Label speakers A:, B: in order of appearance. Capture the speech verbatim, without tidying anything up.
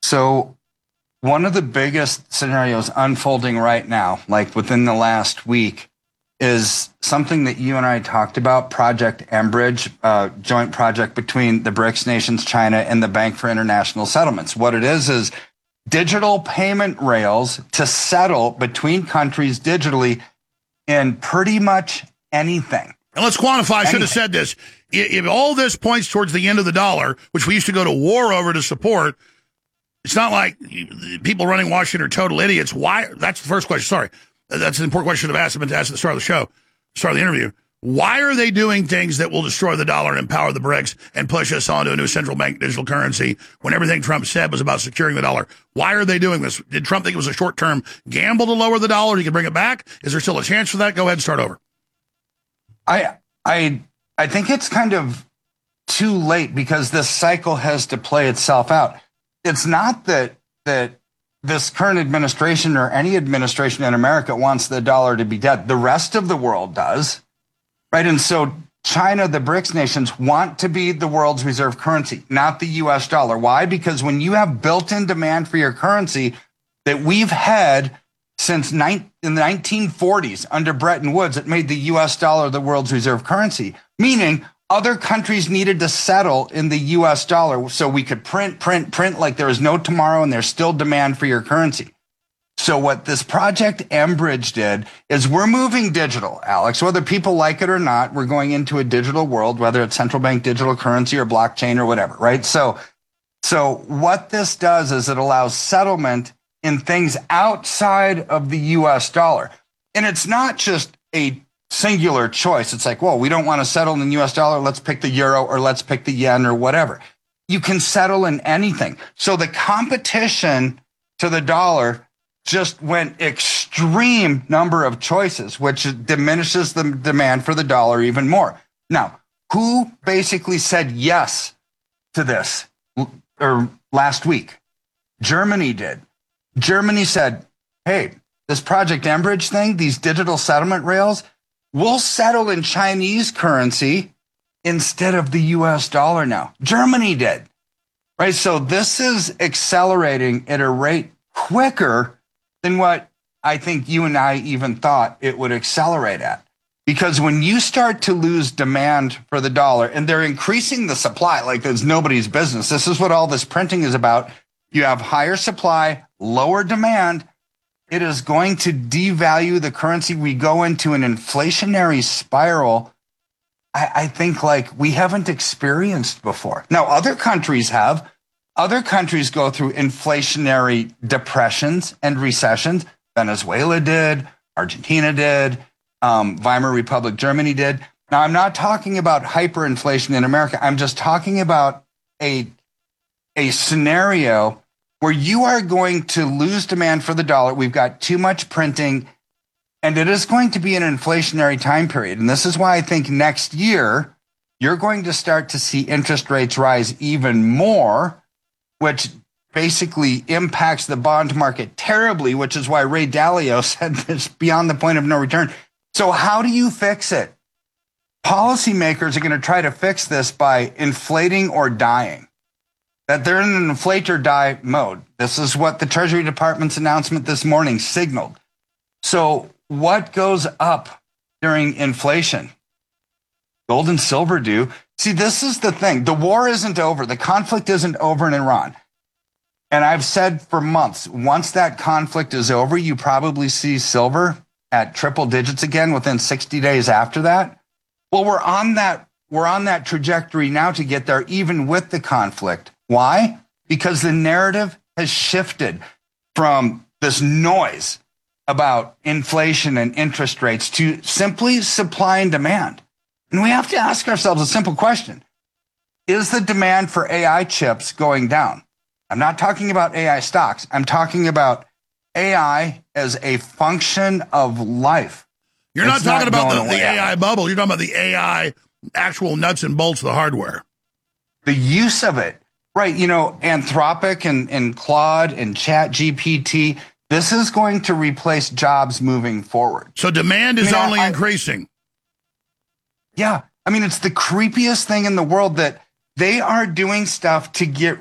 A: So one of the biggest scenarios unfolding right now, like within the last week, is something that you and I talked about, Project Enbridge, uh, joint project between the BRICS nations, China, and the Bank for International Settlements. What it is is digital payment rails to settle between countries digitally in pretty much anything.
B: And let's quantify, I should have said this. If all this points towards the end of the dollar, which we used to go to war over to support, it's not like people running Washington are total idiots. Why? That's the first question. Sorry. That's an important question I've asked. I've been to ask at the start of the show, start of the interview. Why are they doing things that will destroy the dollar and empower the BRICS and push us onto a new central bank digital currency when everything Trump said was about securing the dollar? Why are they doing this? Did Trump think it was a short-term gamble to lower the dollar? He could bring it back? Is there still a chance for that? Go ahead and start over.
A: I I I think it's kind of too late because this cycle has to play itself out. It's not that that this current administration or any administration in America wants the dollar to be dead. The rest of the world does, right? And so China, the BRICS nations want to be the world's reserve currency, not the U S dollar. Why? Because when you have built-in demand for your currency that we've had since in the nineteen forties under Bretton Woods, it made the U S dollar the world's reserve currency, meaning other countries needed to settle in the U S dollar so we could print, print, print like there is no tomorrow and there's still demand for your currency. So what this Project Enbridge did is we're moving digital, Alex, whether people like it or not. We're going into a digital world, whether it's central bank digital currency or blockchain or whatever, right? So, so what this does is it allows settlement in things outside of the U S dollar. And it's not just a singular choice. It's like, well, we don't want to settle in the U S dollar. Let's pick the euro or let's pick the yen or whatever. You can settle in anything. So the competition to the dollar just went extreme number of choices, which diminishes the demand for the dollar even more. Now, who basically said yes to this or last week? Germany did. Germany said, hey, this Project Enbridge thing, these digital settlement rails, we'll settle in Chinese currency instead of the U S dollar now. Germany did, right? So this is accelerating at a rate quicker than what I think you and I even thought it would accelerate at. Because when you start to lose demand for the dollar, and they're increasing the supply like it's nobody's business. This is what all this printing is about. You have higher supply, lower demand. It is going to devalue the currency. We go into an inflationary spiral, I, I think, like we haven't experienced before. Now, other countries have. Other countries go through inflationary depressions and recessions. Venezuela did. Argentina did. Um, Weimar Republic, Germany did. Now, I'm not talking about hyperinflation in America. I'm just talking about a, a scenario where you are going to lose demand for the dollar. We've got too much printing, and it is going to be an inflationary time period. And this is why I think next year, you're going to start to see interest rates rise even more, which basically impacts the bond market terribly, which is why Ray Dalio said this beyond the point of no return. So how do you fix it? Policymakers are going to try to fix this by inflating or dying. That they're in an inflate or die mode. This is what the Treasury Department's announcement this morning signaled. So what goes up during inflation? Gold and silver do. See, this is the thing. The war isn't over. The conflict isn't over in Iran. And I've said for months, once that conflict is over, you probably see silver at triple digits again within sixty days after that. Well, we're on that, we're on that trajectory now to get there, even with the conflict. Why? Because the narrative has shifted from this noise about inflation and interest rates to simply supply and demand. And we have to ask ourselves a simple question. Is the demand for A I chips going down? I'm not talking about A I stocks. I'm talking about A I as a function of life.
B: You're not talking about the, the A I bubble. You're talking about the A I actual nuts and bolts of the hardware.
A: The use of it. Right, you know, Anthropic and, and Claude and Chat G P T, this is going to replace jobs moving forward.
B: So demand is I mean, only I, increasing.
A: Yeah, I mean, it's the creepiest thing in the world that they are doing stuff to get